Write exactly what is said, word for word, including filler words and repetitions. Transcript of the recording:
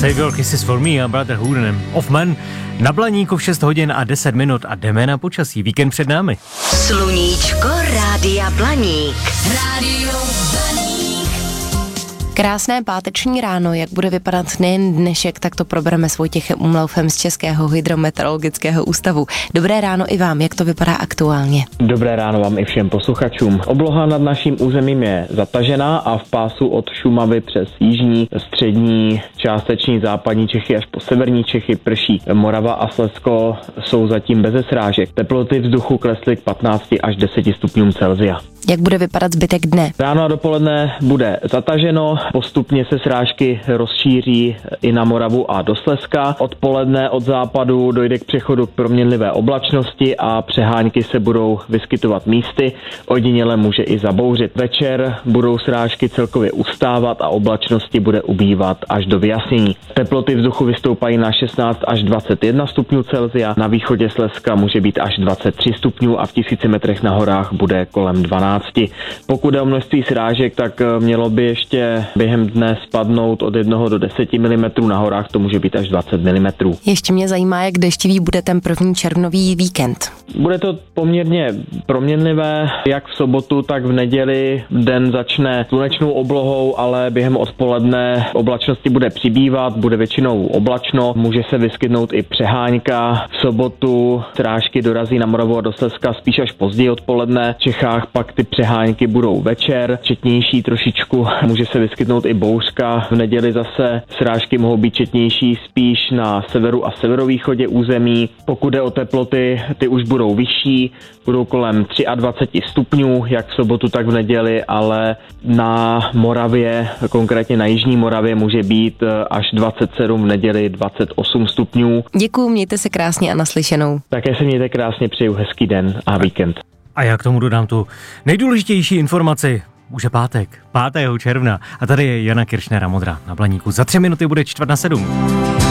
Save Your Kisses for Me a Brotherhood of Man. Na Blaníku v šest hodin a deset minut a jdeme na počasí. Víkend před námi. Sluníčko Rádia Blaník. Rádio Blaník. Krásné páteční ráno, jak bude vypadat nejen dnešek, tak to probereme s Vojtěchem Umlaufem z Českého hydrometeorologického ústavu. Dobré ráno i vám, jak to vypadá aktuálně? Dobré ráno vám i všem posluchačům. Obloha nad naším územím je zatažená a v pásu od Šumavy přes jižní, střední, částečný západní Čechy až po severní Čechy prší. Morava a Slezsko jsou zatím beze srážek. Teploty vzduchu klesly k patnácti až deseti stupňům Celsia. Jak bude vypadat zbytek dne? Ráno a dopoledne bude zataženo, postupně se srážky rozšíří i na Moravu a do Slezska. Odpoledne od západu dojde k přechodu k proměnlivé oblačnosti a přehánky se budou vyskytovat místy, ojediněle může i zabouřit. Večer budou srážky celkově ustávat a oblačnosti bude ubývat až do vyjasnění. Teploty vzduchu vystoupají na šestnáct až dvacet jedna stupňů Celsia, na východě Slezska může být až dvacet tři stupňů a v tisíci metrech na horách bude kolem dvanáct. Pokud je o množství srážek, tak mělo by ještě během dne spadnout od jednoho do deseti milimetrů, na horách to může být až dvacet milimetrů. Ještě mě zajímá, jak deštivý bude ten první červnový víkend. Bude to poměrně proměnlivé, jak v sobotu, tak v neděli. Den začne slunečnou oblohou, ale během odpoledne oblačnosti bude přibývat, bude většinou oblačno, může se vyskytnout i přehánka. V sobotu srážky dorazí na Moravu a do Slezska spíš až později odpoledne. V Čechách pak ty přehánky budou večer, četnější trošičku, může se vyskytnout i bouřka. V neděli zase srážky mohou být četnější spíš na severu a severovýchodě území. Pokud jde o teploty, ty už budou vyšší, budou kolem dvacet tři stupňů, jak v sobotu, tak v neděli, ale na Moravě, konkrétně na jižní Moravě, může být až dvacet sedm, v neděli dvacet osm stupňů. Děkuju, mějte se krásně a naslyšenou. Také se mějte krásně, přeju hezký den a víkend. A já k tomu dodám tu nejdůležitější informaci. Už je pátek, pátého června. A tady je Jana Kiršnera Modrá na Blaníku. Za tři minuty bude čtvrt na sedm.